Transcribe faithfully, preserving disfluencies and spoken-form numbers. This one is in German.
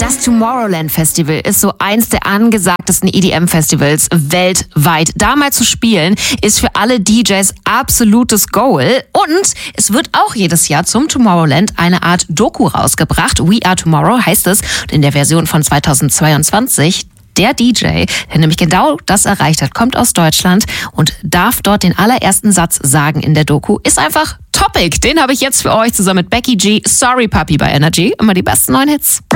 Das Tomorrowland Festival ist so eins der angesagtesten E D M-Festivals weltweit. Da mal zu spielen, ist für alle D Js absolutes Goal. Und es wird auch jedes Jahr zum Tomorrowland eine Art Doku rausgebracht. We Are Tomorrow heißt es. Und in der Version von zweitausendzweiundzwanzig, der D J, der nämlich genau das erreicht hat, kommt aus Deutschland und darf dort den allerersten Satz sagen in der Doku. Ist einfach Topic. Den habe ich jetzt für euch zusammen mit Becky G. Sorry Puppy bei Energy. Immer die besten neuen Hits.